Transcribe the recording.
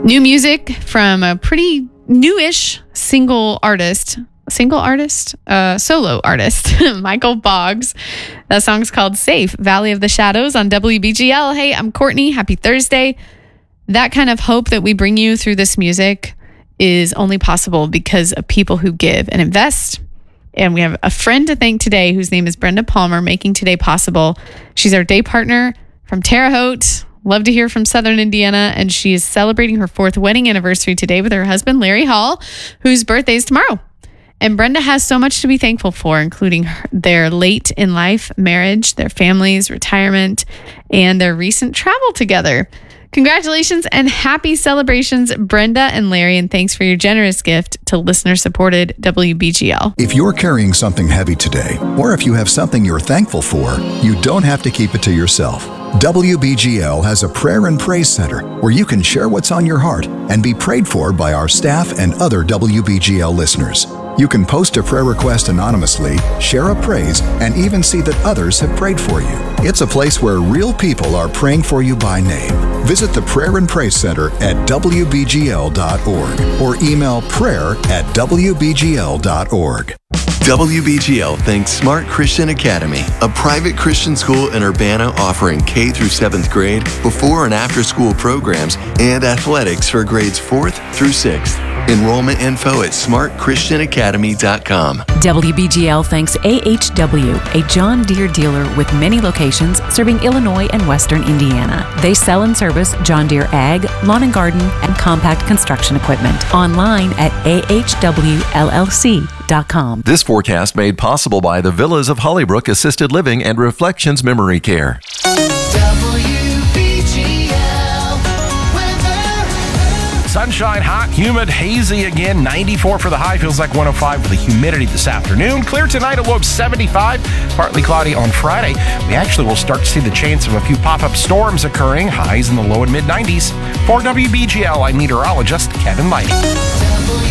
New music from a pretty newish solo artist, Michael Boggs. That song's called Safe, Valley of the Shadows on WBGL. Hey, I'm Courtney. Happy Thursday. That kind of hope that we bring you through this music is only possible because of people who give and invest. And we have a friend to thank today whose name is Brenda Palmer, making today possible. She's our day partner from Terre Haute. Love to hear from Southern Indiana. And she is celebrating her 4th wedding anniversary today with her husband, Larry Hall, whose birthday is tomorrow. And Brenda has so much to be thankful for, including their late in life marriage, their families, retirement, and their recent travel together. Congratulations and happy celebrations, Brenda and Larry, and thanks for your generous gift to listener-supported WBGL. If you're carrying something heavy today, or if you have something you're thankful for, you don't have to keep it to yourself. WBGL has a prayer and praise center where you can share what's on your heart and be prayed for by our staff and other WBGL listeners. You can post a prayer request anonymously, share a praise, and even see that others have prayed for you. It's a place where real people are praying for you by name. Visit the Prayer and Praise Center at WBGL.org or email prayer@WBGL.org. WBGL thanks Smart Christian Academy, a private Christian school in Urbana offering K through 7th grade, before and after school programs, and athletics for grades 4th through 6th. Enrollment info at smartchristianacademy.com. WBGL thanks AHW, a John Deere dealer with many locations serving Illinois and Western Indiana. They sell and service John Deere ag, lawn and garden, and compact construction equipment. Online at ahwllc.com. This forecast made possible by the Villas of Hollybrook Assisted Living and Reflections Memory Care. Sunshine, hot, humid, hazy again. 94 for the high. Feels like 105 with the humidity this afternoon. Clear tonight, a low of 75. Partly cloudy on Friday. We actually will start to see the chance of a few pop-up storms occurring. Highs in the low and mid-90s. For WBGL, I'm meteorologist Kevin Lighty.